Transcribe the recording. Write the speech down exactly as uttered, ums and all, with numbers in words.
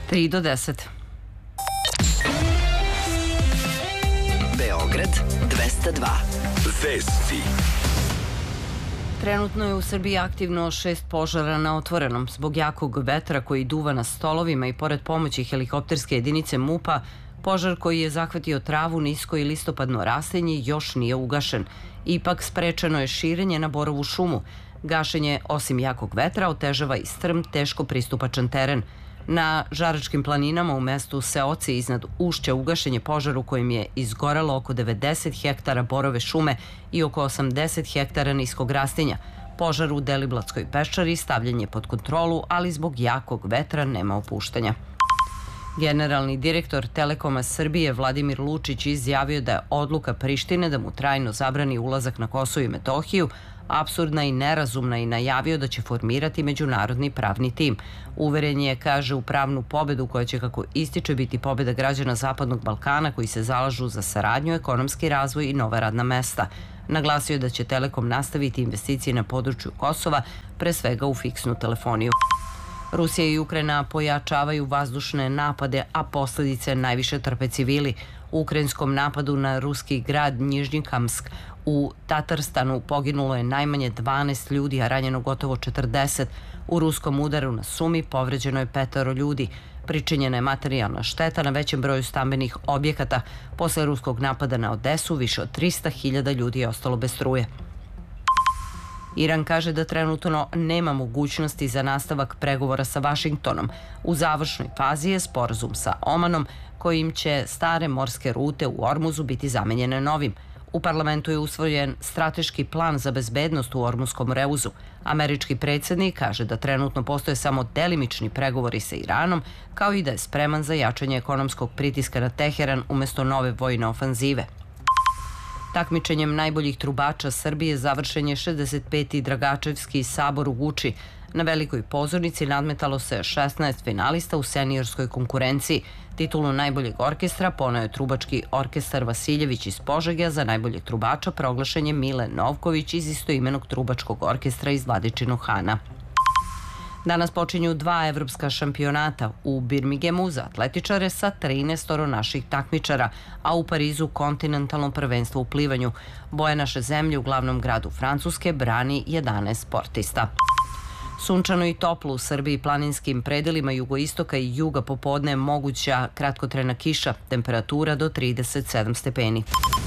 tri do deset. Beograd dvesta dva. Vesti. Trenutno je u Srbiji aktivno šest požara na otvorenom. Zbog jakog vetra koji duva na stolovima i pored pomoći helikopterske jedinice MUP-a, požar koji je zahvatio travu, nisko i listopadno rastinje još nije ugašen. Ipak sprečeno je širenje na borovu šumu. Gašenje, osim jakog vetra, otežava i strm, teško pristupačan teren. Na Žaračkim planinama u mestu Seoci iznad Ušća ugašen je požar u kojem je izgorelo oko devedeset hektara borove šume i oko osamdeset hektara niskog rastinja. Požar u Deliblatskoj peščari stavljen je pod kontrolu, ali zbog jakog vetra nema opuštanja. Generalni direktor Telekoma Srbije Vladimir Lučić izjavio da je odluka Prištine da mu trajno zabrani ulazak na Kosovo i Metohiju apsurdna i nerazumna i najavio da će formirati međunarodni pravni tim. Uveren je, kaže, u pravnu pobedu koja će, kako ističe, biti pobeda građana Zapadnog Balkana koji se zalažu za saradnju, ekonomski razvoj i nova radna mesta. Naglasio je da će Telekom nastaviti investicije na području Kosova, pre svega u fiksnu telefoniju. Rusija i Ukrajina pojačavaju vazdušne napade, a posledice najviše trpe civili. U ukrajinskom napadu na ruski grad Njižnjikamsk u Tatarstanu poginulo je najmanje dvanaest ljudi, a ranjeno gotovo četrdeset. U ruskom udaru na Sumi povređeno je petoro ljudi. Pričinjena je materijalna šteta na većem broju stambenih objekata. Posle ruskog napada na Odesu više od trista hiljada ljudi je ostalo bez struje. Iran kaže da trenutno nema mogućnosti za nastavak pregovora sa Vašingtonom. U završnoj fazi je sporazum sa Omanom, kojim će stare morske rute u Ormuzu biti zamenjene novim. U parlamentu je usvojen strateški plan za bezbednost u Ormuzskom reuzu. Američki predsjednik kaže da trenutno postoje samo delimični pregovori sa Iranom, kao i da je spreman za jačanje ekonomskog pritiska na Teheran umesto nove vojne ofanzive. Takmičenjem najboljih trubača Srbije završen je šezdeset peti Dragačevski sabor u Guči. Na velikoj pozornici nadmetalo se šesnaest finalista u seniorskoj konkurenciji. Titulu najboljeg orkestra poneo je trubački orkestar Vasiljević iz Požege, za najboljeg trubača proglašen je Mile Novković iz istoimenog trubačkog orkestra iz Vladičinog Hana. Danas počinju dva evropska šampionata, u Birminghamu za atletičare sa trinaestoro naših takmičara, a u Parizu kontinentalno prvenstvo u plivanju. Boje naše zemlje u glavnom gradu Francuske brani jedanaest sportista. Sunčano i toplo u Srbiji, planinskim predelima jugoistoka i juga popodne moguća kratkotrajna kiša, temperatura do trideset sedam stepeni.